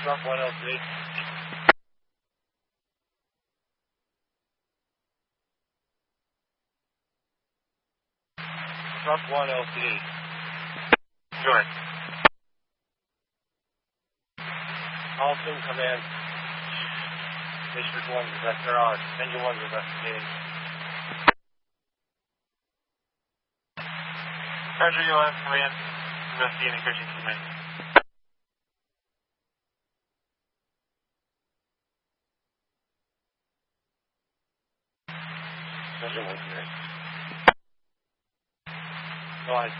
Truck 1 LCD. Truck 1 LCD. Sure. All soon command. District 1 is Engine 1 is investigating. Roger, you'll have command. Investigating Cushing command. Engine 1 command. Go ahead.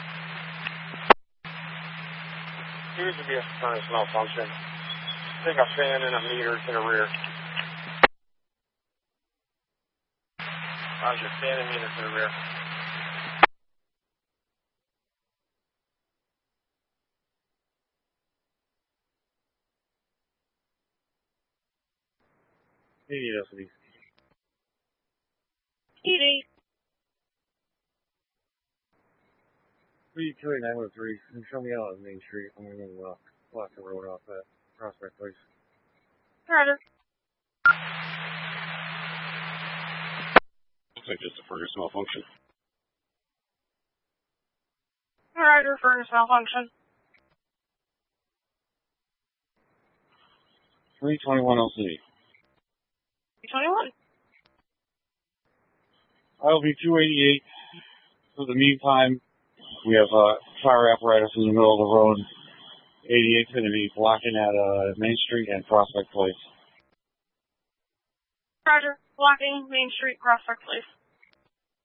Appears to be a furnace malfunction. I think a fan and a meter to the rear. Roger, fan and meter to the rear. LCD. ED. 32903, and show me out on Main Street. I'm going to block the road off at Prospect Place. Roger. Looks like just a furnace malfunction. Roger, furnace malfunction. 321 LCD. 321. I'll be 288. For the meantime, we have fire apparatus in the middle of the road. 88's going to be blocking at Main Street and Prospect Place. Roger, blocking Main Street, Prospect Place.